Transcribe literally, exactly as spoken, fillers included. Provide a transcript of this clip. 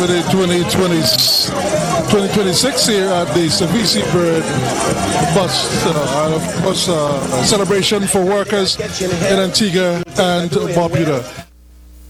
with the twenty twenty, twenty twenty-six here at the Savisi Bird bus, uh, bus uh, celebration for workers in Antigua and Barbuda.